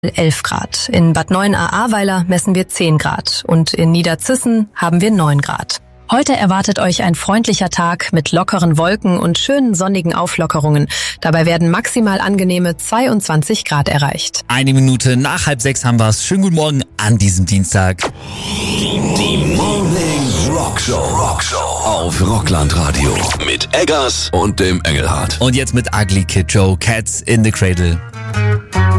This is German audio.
11 Grad. In Bad Neuenahr-Ahrweiler messen wir 10 Grad und in Niederzissen haben wir 9 Grad. Heute erwartet euch ein freundlicher Tag mit lockeren Wolken und schönen sonnigen Auflockerungen. Dabei werden maximal angenehme 22 Grad erreicht. 1 Minute nach 5:30 haben wir's. Schönen guten Morgen an diesem Dienstag. Die Morning Rockshow auf Rockland Radio mit Eggers und dem Engelhardt. Und jetzt mit Ugly Kid Joe, Cats in the Cradle.